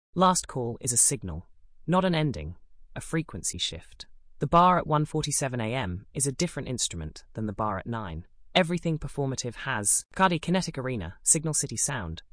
Last call is a signal, not an ending, a frequency shift. The bar at 1:47 a.m. is a different instrument than the bar at 9. Everything performative has Cardi Kinetic Arena, Signal City Sound,